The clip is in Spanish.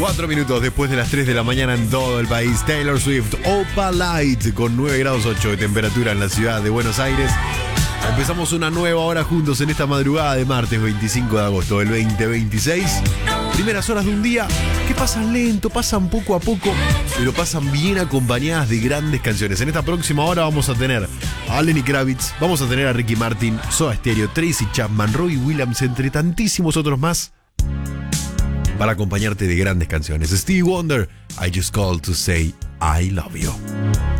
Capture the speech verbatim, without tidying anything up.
Cuatro minutos después de las tres de la mañana en todo el país. Taylor Swift, Opa Light, con nueve grados ocho de temperatura en la ciudad de Buenos Aires. Empezamos una nueva hora juntos en esta madrugada de martes veinticinco de agosto del veinte veintiséis. Primeras horas de un día que pasan lento, pasan poco a poco, pero pasan bien acompañadas de grandes canciones. En esta próxima hora vamos a tener a Lenny Kravitz, vamos a tener a Ricky Martin, Soda Stereo, Tracy Chapman, Robbie Williams, entre tantísimos otros más, para acompañarte de grandes canciones. Stevie Wonder, I Just Called to Say I Love You.